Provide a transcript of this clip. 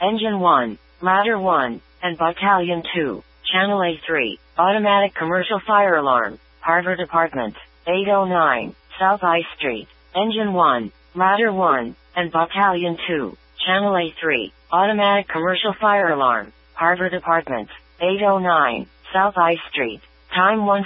Engine 1, Ladder 1, and Battalion 2, Channel A3, Automatic Commercial Fire Alarm, Harvard Apartments, 809, South I Street. Engine 1, Ladder 1, and Battalion 2, Channel A3, Automatic Commercial Fire Alarm, Harvard Apartments, 809, South I Street. Time 1